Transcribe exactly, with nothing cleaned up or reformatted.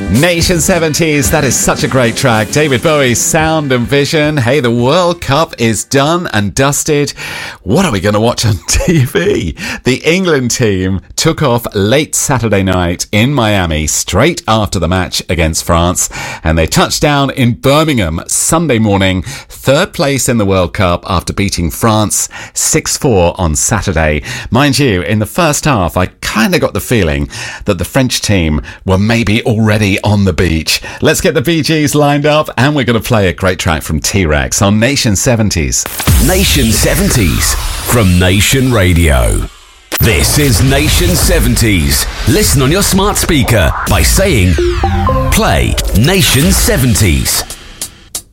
Nation seventies, that is such a great track. David Bowie's Sound and Vision. Hey, the World Cup is done and dusted. What are we going to watch on T V? The England team took off late Saturday night in Miami, straight after the match against France, and they touched down in Birmingham Sunday morning, third place in the World Cup after beating France six four on Saturday. Mind you, in the first half, I kind of got the feeling that the French team were maybe already on the beach. Let's get the Bee Gees lined up, and we're going to play a great track from T-Rex on Nation seventies. Nation seventies from Nation Radio. This is Nation seventies. Listen on your smart speaker by saying, play Nation seventies.